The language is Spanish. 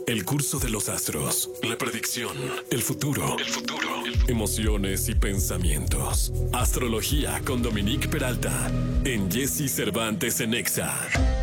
El curso de los astros, la predicción, el futuro, emociones y pensamientos. Astrología con Dominique Peralta en Jesse Cervantes en Exa.